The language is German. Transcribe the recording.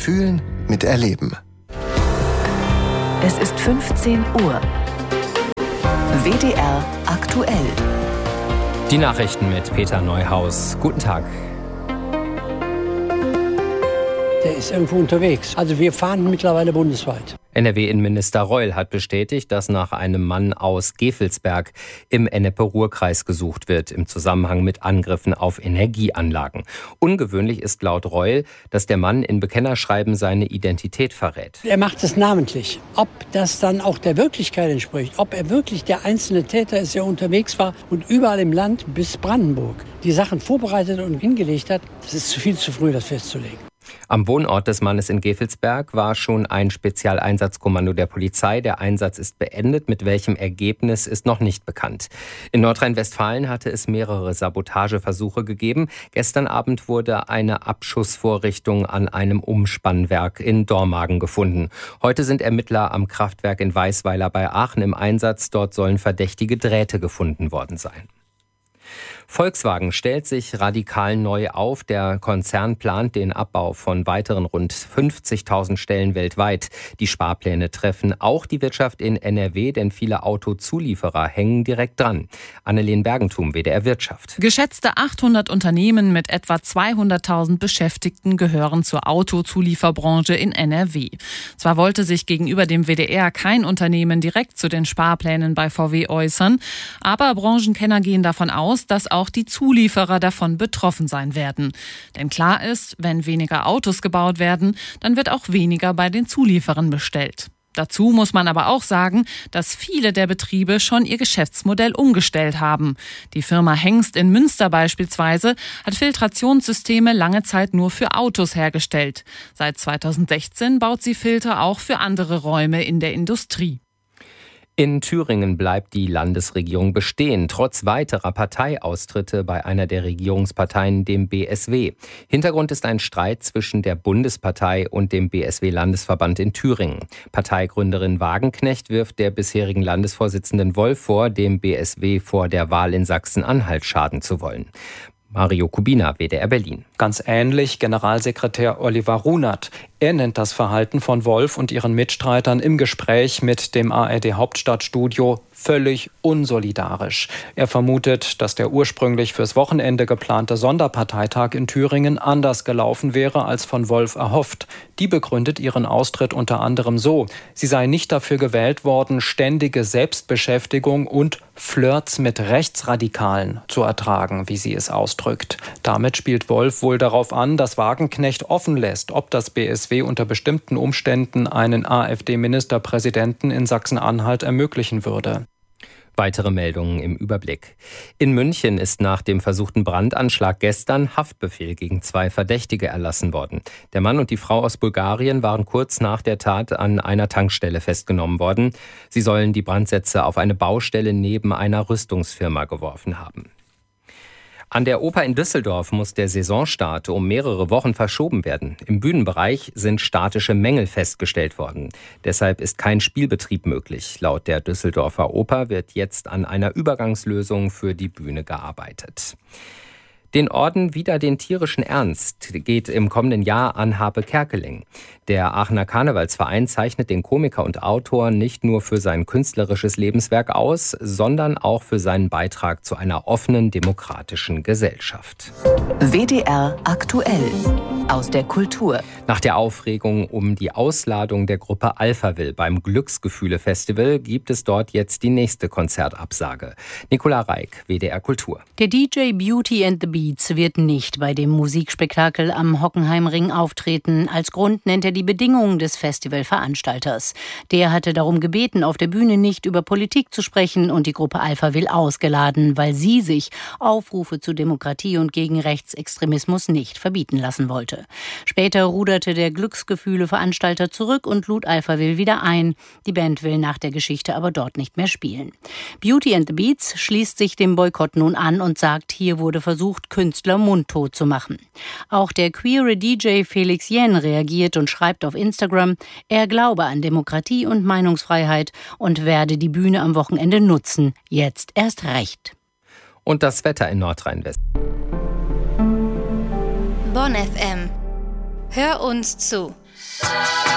Fühlen mit Erleben. Es ist 15 Uhr. WDR aktuell. Die Nachrichten mit Peter Neuhaus. Guten Tag. Der ist irgendwo unterwegs. Also wir fahren mittlerweile bundesweit. NRW-Innenminister Reul hat bestätigt, dass nach einem Mann aus Gevelsberg im Ennepe-Ruhr-Kreis gesucht wird, im Zusammenhang mit Angriffen auf Energieanlagen. Ungewöhnlich ist laut Reul, dass der Mann in Bekennerschreiben seine Identität verrät. Er macht es namentlich. Ob das dann auch der Wirklichkeit entspricht, ob er wirklich der einzelne Täter ist, der unterwegs war und überall im Land bis Brandenburg die Sachen vorbereitet und hingelegt hat, das ist viel zu früh, das festzulegen. Am Wohnort des Mannes in Gevelsberg war schon ein Spezialeinsatzkommando der Polizei. Der Einsatz ist beendet. Mit welchem Ergebnis ist noch nicht bekannt. In Nordrhein-Westfalen hatte es mehrere Sabotageversuche gegeben. Gestern Abend wurde eine Abschussvorrichtung an einem Umspannwerk in Dormagen gefunden. Heute sind Ermittler am Kraftwerk in Weisweiler bei Aachen im Einsatz. Dort sollen verdächtige Drähte gefunden worden sein. Volkswagen stellt sich radikal neu auf. Der Konzern plant den Abbau von weiteren rund 50.000 Stellen weltweit. Die Sparpläne treffen auch die Wirtschaft in NRW, denn viele Autozulieferer hängen direkt dran. Annelien Bergentum, WDR Wirtschaft. Geschätzte 800 Unternehmen mit etwa 200.000 Beschäftigten gehören zur Autozulieferbranche in NRW. Zwar wollte sich gegenüber dem WDR kein Unternehmen direkt zu den Sparplänen bei VW äußern, aber Branchenkenner gehen davon aus, dass auch die Zulieferer davon betroffen sein werden. Denn klar ist, wenn weniger Autos gebaut werden, dann wird auch weniger bei den Zulieferern bestellt. Dazu muss man aber auch sagen, dass viele der Betriebe schon ihr Geschäftsmodell umgestellt haben. Die Firma Hengst in Münster beispielsweise hat Filtrationssysteme lange Zeit nur für Autos hergestellt. Seit 2016 baut sie Filter auch für andere Räume in der Industrie. In Thüringen bleibt die Landesregierung bestehen, trotz weiterer Parteiaustritte bei einer der Regierungsparteien, dem BSW. Hintergrund ist ein Streit zwischen der Bundespartei und dem BSW-Landesverband in Thüringen. Parteigründerin Wagenknecht wirft der bisherigen Landesvorsitzenden Wolf vor, dem BSW vor der Wahl in Sachsen-Anhalt schaden zu wollen. Mario Kubina, WDR Berlin. Ganz ähnlich Generalsekretär Oliver Runert. Er nennt das Verhalten von Wolf und ihren Mitstreitern im Gespräch mit dem ARD-Hauptstadtstudio völlig unsolidarisch. Er vermutet, dass der ursprünglich fürs Wochenende geplante Sonderparteitag in Thüringen anders gelaufen wäre als von Wolf erhofft. Die begründet ihren Austritt unter anderem so: Sie sei nicht dafür gewählt worden, ständige Selbstbeschäftigung und Flirts mit Rechtsradikalen zu ertragen, wie sie es ausdrückt. Damit spielt Wolf wohl darauf an, dass Wagenknecht offen lässt, ob das BSW unter bestimmten Umständen einen AfD-Ministerpräsidenten in Sachsen-Anhalt ermöglichen würde. Weitere Meldungen im Überblick. In München ist nach dem versuchten Brandanschlag gestern Haftbefehl gegen 2 Verdächtige erlassen worden. Der Mann und die Frau aus Bulgarien waren kurz nach der Tat an einer Tankstelle festgenommen worden. Sie sollen die Brandsätze auf eine Baustelle neben einer Rüstungsfirma geworfen haben. An der Oper in Düsseldorf muss der Saisonstart um mehrere Wochen verschoben werden. Im Bühnenbereich sind statische Mängel festgestellt worden. Deshalb ist kein Spielbetrieb möglich. Laut der Düsseldorfer Oper wird jetzt an einer Übergangslösung für die Bühne gearbeitet. Den Orden Wider den tierischen Ernst geht im kommenden Jahr an Harpe Kerkeling. Der Aachener Karnevalsverein zeichnet den Komiker und Autor nicht nur für sein künstlerisches Lebenswerk aus, sondern auch für seinen Beitrag zu einer offenen, demokratischen Gesellschaft. WDR aktuell. Aus der Kultur. Nach der Aufregung um die Ausladung der Gruppe Alphaville beim Glücksgefühle-Festival gibt es dort jetzt die nächste Konzertabsage. Nicola Reik, WDR Kultur. Der DJ Beauty and the Beats wird nicht bei dem Musikspektakel am Hockenheimring auftreten. Als Grund nennt er die Bedingungen des Festivalveranstalters. Der hatte darum gebeten, auf der Bühne nicht über Politik zu sprechen und die Gruppe Alphaville ausgeladen, weil sie sich Aufrufe zu Demokratie und gegen Rechtsextremismus nicht verbieten lassen wollte. Später ruderte der Glücksgefühle-Veranstalter zurück und lud Alphaville wieder ein. Die Band will nach der Geschichte aber dort nicht mehr spielen. Beauty and the Beats schließt sich dem Boykott nun an und sagt, hier wurde versucht, Künstler mundtot zu machen. Auch der queere DJ Felix Jähn reagiert und schreibt auf Instagram, er glaube an Demokratie und Meinungsfreiheit und werde die Bühne am Wochenende nutzen. Jetzt erst recht. Und das Wetter in Nordrhein-Westfalen. Bonn FM. Hör uns zu.